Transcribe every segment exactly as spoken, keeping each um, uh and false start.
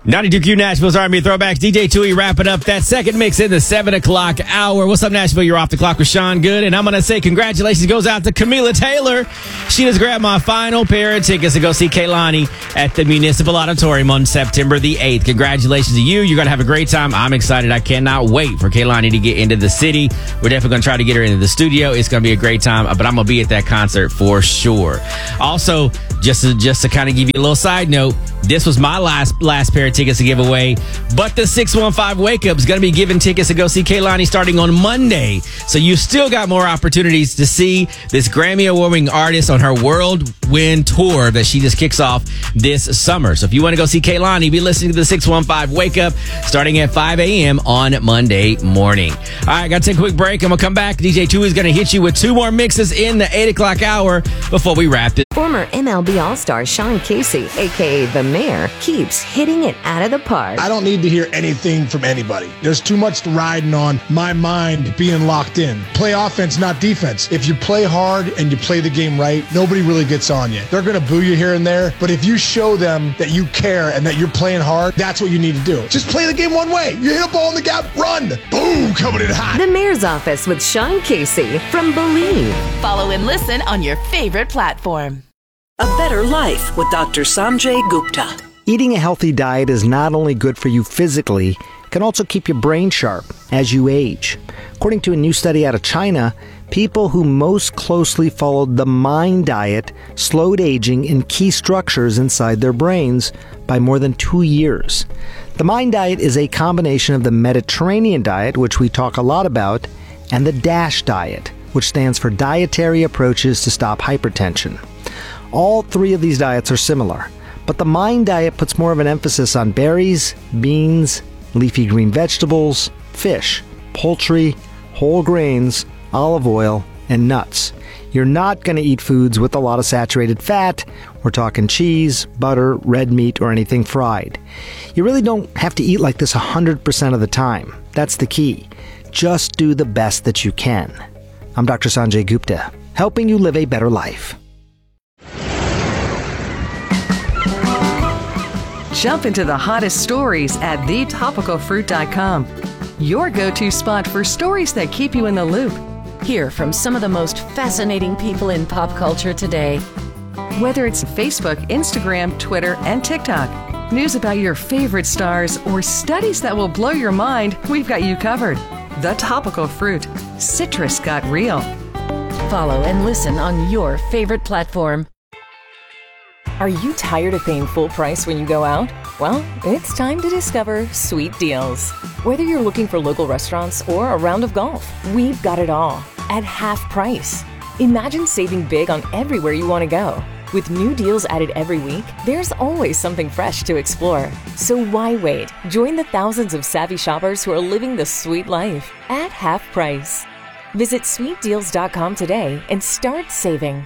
ninety-two Q Nashville's R and B Throwbacks. D J Tui wrapping up that second mix in the seven o'clock hour. What's up, Nashville? You're off the clock with Sean Good. And I'm going to say congratulations goes out to Camila Taylor. She just grabbed my final pair of tickets to go see Kehlani at the Municipal Auditorium on September the eighth. Congratulations to you. You're going to have a great time. I'm excited. I cannot wait for Kehlani to get into the city. We're definitely going to try to get her into the studio. It's going to be a great time, but I'm going to be at that concert for sure. Also, just to, just to kind of give you a little side note, this was my last last pair of tickets to give away, but the six one five Wake Up is going to be giving tickets to go see Kehlani starting on Monday. So you still got more opportunities to see this Grammy Award-winning artist on her whirlwind tour that she just kicks off this summer. So if you want to go see Kehlani, be listening to the six one five Wake Up starting at five a.m. on Monday morning. All right, got to take a quick break. I'm going to come back. D J Tui is going to hit you with two more mixes in the eight o'clock hour before we wrap it. Former M L B All-Star Sean Casey, a k a. The Mayor, keeps hitting it out of the park. I don't need to hear anything from anybody. There's too much riding on my mind being locked in. Play offense, not defense. If you play hard and you play the game right, nobody really gets on you. They're going to boo you here and there, but if you show them that you care and that you're playing hard, that's what you need to do. Just play the game one way. You hit a ball in the gap, run. Boom, coming in hot. The Mayor's Office with Sean Casey from Believe. Follow and listen on your favorite platform. A Better Life with Doctor Sanjay Gupta. Eating a healthy diet is not only good for you physically, it can also keep your brain sharp as you age. According to a new study out of China, people who most closely followed the MIND diet slowed aging in key structures inside their brains by more than two years. The MIND diet is a combination of the Mediterranean diet, which we talk a lot about, and the DASH diet, which stands for Dietary Approaches to Stop Hypertension. All three of these diets are similar, but the MIND diet puts more of an emphasis on berries, beans, leafy green vegetables, fish, poultry, whole grains, olive oil, and nuts. You're not going to eat foods with a lot of saturated fat. We're talking cheese, butter, red meat, or anything fried. You really don't have to eat like this one hundred percent of the time. That's the key. Just do the best that you can. I'm Doctor Sanjay Gupta, helping you live a better life. Jump into the hottest stories at the topical fruit dot com. Your go-to spot for stories that keep you in the loop. Hear from some of the most fascinating people in pop culture today. Whether it's Facebook, Instagram, Twitter, and TikTok, news about your favorite stars, or studies that will blow your mind, we've got you covered. The Topical Fruit. Citrus got real. Follow and listen on your favorite platform. Are you tired of paying full price when you go out? Well, it's time to discover Sweet Deals. Whether you're looking for local restaurants or a round of golf, we've got it all at half price. Imagine saving big on everywhere you want to go. With new deals added every week, there's always something fresh to explore. So why wait? Join the thousands of savvy shoppers who are living the sweet life at half price. Visit sweet deals dot com today and start saving.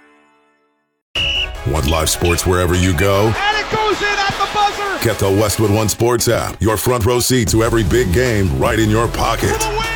Want live sports wherever you go? And it goes in at the buzzer! Get the Westwood One Sports app. Your front row seat to every big game right in your pocket. For the win!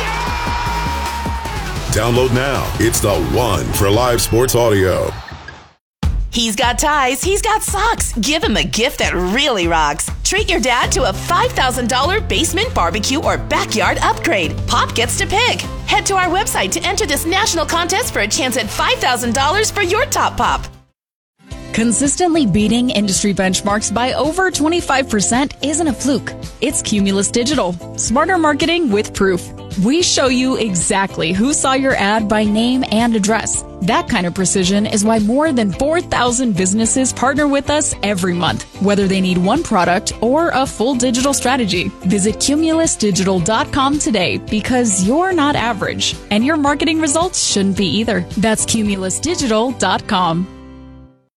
Yeah! Download now. It's the one for live sports audio. He's got ties, he's got socks. Give him a gift that really rocks. Treat your dad to a five thousand dollars basement barbecue or backyard upgrade. Pop gets to pick. Head to our website to enter this national contest for a chance at five thousand dollars for your top pop. Consistently beating industry benchmarks by over twenty-five percent isn't a fluke. It's Cumulus Digital. Smarter marketing with proof. We show you exactly who saw your ad by name and address. That kind of precision is why more than four thousand businesses partner with us every month, whether they need one product or a full digital strategy. Visit cumulus digital dot com today because you're not average, and your marketing results shouldn't be either. That's cumulus digital dot com.